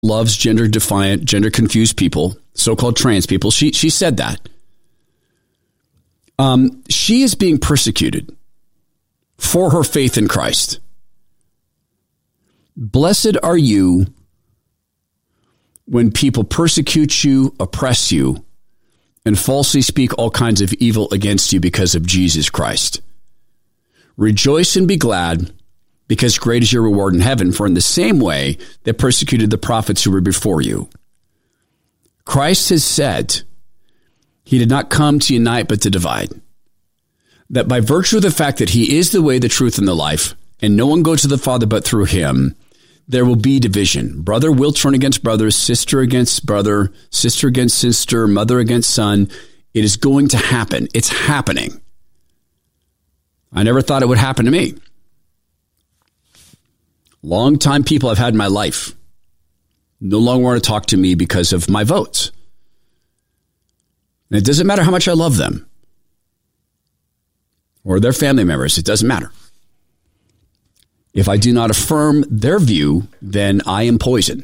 loves gender defiant, gender confused people, so-called trans people. She said that. She is being persecuted for her faith in Christ. Blessed are you when people persecute you, oppress you, and falsely speak all kinds of evil against you because of Jesus Christ. Rejoice and be glad, because great is your reward in heaven, for in the same way they persecuted the prophets who were before you. Christ has said he did not come to unite but to divide. That by virtue of the fact that he is the way, the truth, and the life, and no one goes to the Father but through him, there will be division. Brother will turn against brother, sister against brother, sister against sister, mother against son. It is going to happen. It's happening. I never thought it would happen to me. Long-time people I've had in my life no longer want to talk to me because of my votes. And it doesn't matter how much I love them or their family members. It doesn't matter. If I do not affirm their view, then I am poison.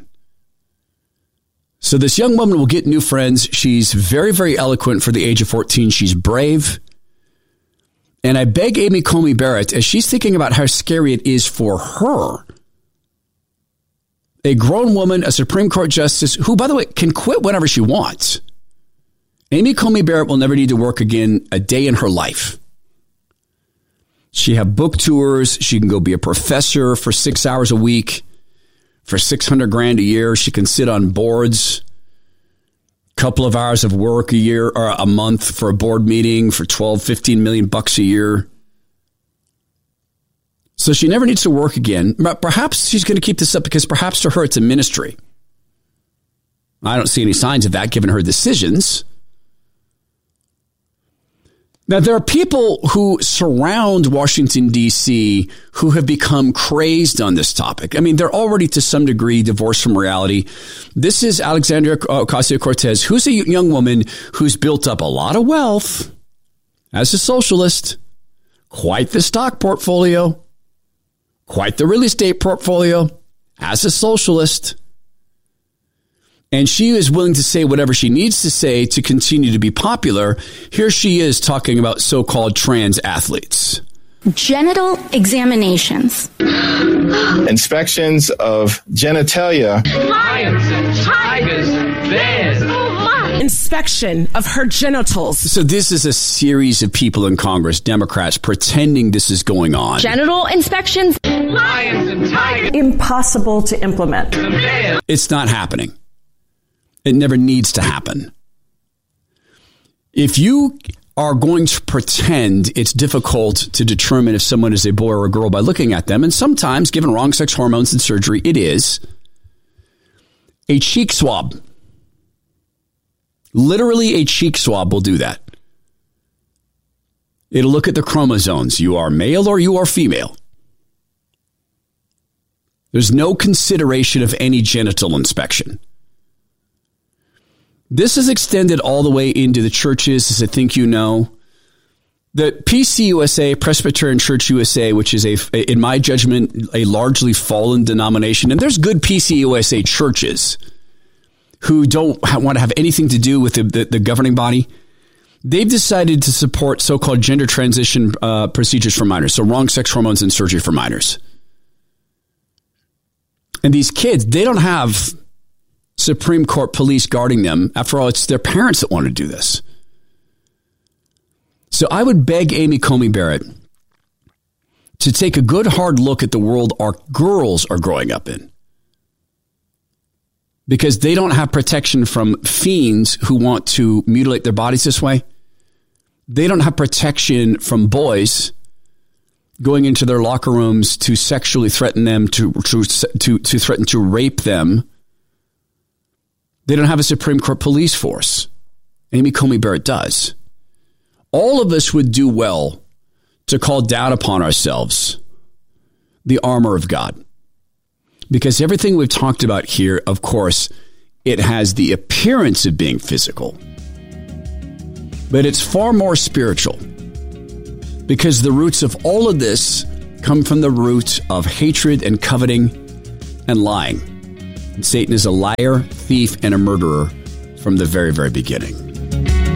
So this young woman will get new friends. She's very, very eloquent for the age of 14. She's brave. And I beg Amy Coney Barrett, as she's thinking about how scary it is for her, a grown woman, a Supreme Court justice, who, by the way, can quit whenever she wants. Amy Coney Barrett will never need to work again a day in her life. She have book tours. She can go be a professor for 6 hours a week for $600,000 a year. She can sit on boards, couple of hours of work a year or a month for a board meeting for $12-15 million a year. So she never needs to work again. But perhaps she's going to keep this up because perhaps to her it's a ministry. I don't see any signs of that given her decisions. Now, there are people who surround Washington, D.C. who have become crazed on this topic. I mean, they're already to some degree divorced from reality. This is Alexandria Ocasio-Cortez, who's a young woman who's built up a lot of wealth as a socialist, quite the stock portfolio, quite the real estate portfolio as a socialist. And she is willing to say whatever she needs to say to continue to be popular. Here she is talking about so-called trans athletes. Genital examinations. Inspections of genitalia. Lions and tigers, bears. Inspection of her genitals. So this is a series of people in Congress, Democrats, pretending this is going on. Genital inspections. Lions and tigers. Impossible to implement. It's not happening. It never needs to happen. If you are going to pretend it's difficult to determine if someone is a boy or a girl by looking at them, and sometimes, given wrong sex hormones and surgery, it is, a cheek swab. Literally a cheek swab will do that. It'll look at the chromosomes. You are male or you are female. There's no consideration of any genital inspection. This is extended all the way into the churches, as I think you know. The PCUSA, Presbyterian Church USA, which is, in my judgment, a largely fallen denomination. And there's good PCUSA churches who don't want to have anything to do with the governing body. They've decided to support so-called gender transition procedures for minors, so wrong sex hormones and surgery for minors. And these kids, they don't have Supreme Court police guarding them. After all, it's their parents that want to do this. So I would beg Amy Coney Barrett to take a good hard look at the world our girls are growing up in. Because they don't have protection from fiends who want to mutilate their bodies this way. They don't have protection from boys going into their locker rooms to sexually threaten them, to threaten to rape them. They don't have a Supreme Court police force. Amy Coney Barrett does. All of us would do well to call down upon ourselves the armor of God. Because everything we've talked about here, of course, it has the appearance of being physical. But it's far more spiritual. Because the roots of all of this come from the root of hatred and coveting and lying. Satan is a liar, thief, and a murderer from the very, very beginning.